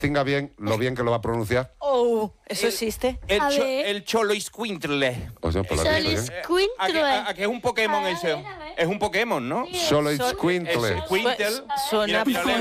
Distinga bien lo bien que lo va a pronunciar. Oh, ¿eso existe? El Choloiscuintle. O sea, pues lo ha dicho bien. Soliscuintle. ¿A qué es un Pokémon ese? Es un Pokémon, ¿no? Solo Squintle. Ese Quintel. Suena Mira,